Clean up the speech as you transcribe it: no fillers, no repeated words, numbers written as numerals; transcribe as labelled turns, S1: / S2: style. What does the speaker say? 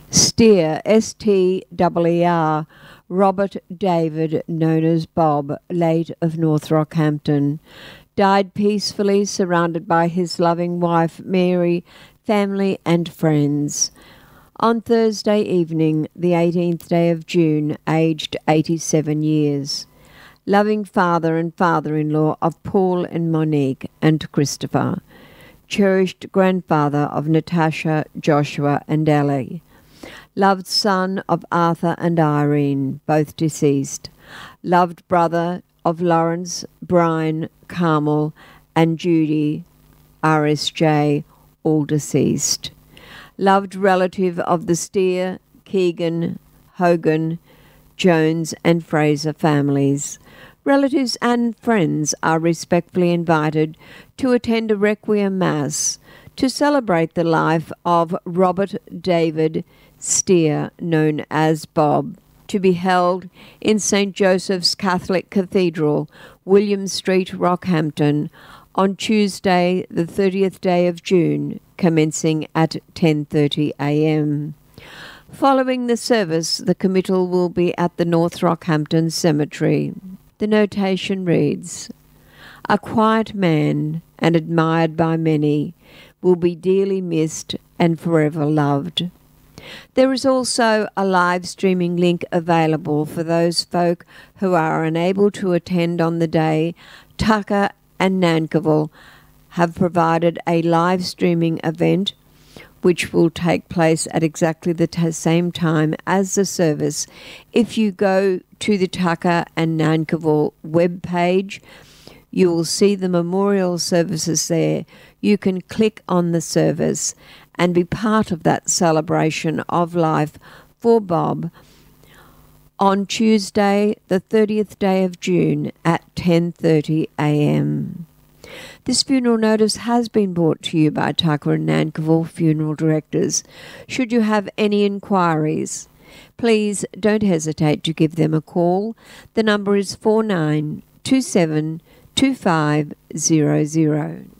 S1: Steer, S-T-E-E-R, Robert David, known as Bob, late of North Rockhampton, died peacefully surrounded by his loving wife Mary, family and friends. On Thursday evening, the 18th day of June, aged 87 years. Loving father and father-in-law of Paul and Monique and Christopher. Cherished grandfather of Natasha, Joshua and Ellie. Loved son of Arthur and Irene, both deceased. Loved brother of Lawrence, Brian, Carmel and Judy, RSJ, all deceased. Loved relative of the Steer, Keegan, Hogan, Jones and Fraser families. Relatives and friends are respectfully invited to attend a Requiem Mass to celebrate the life of Robert David Steer, known as Bob, to be held in St. Joseph's Catholic Cathedral, William Street, Rockhampton, on Tuesday, the 30th day of June, commencing at 10:30 a.m. Following the service, the committal will be at the North Rockhampton Cemetery. The notation reads, "A quiet man and admired by many, will be dearly missed and forever loved." There is also a live streaming link available for those folk who are unable to attend on the day. Tucker and Nankivell have provided a live streaming event which will take place at exactly the same time as the service. If you go to the Tucker and Nankivell webpage, you will see the memorial services there. You can click on the service and be part of that celebration of life for Bob on Tuesday, the 30th day of June at 10:30 a.m. This funeral notice has been brought to you by Tucker and Nankivell Funeral Directors. Should you have any inquiries, please don't hesitate to give them a call. The number is 4927 2500.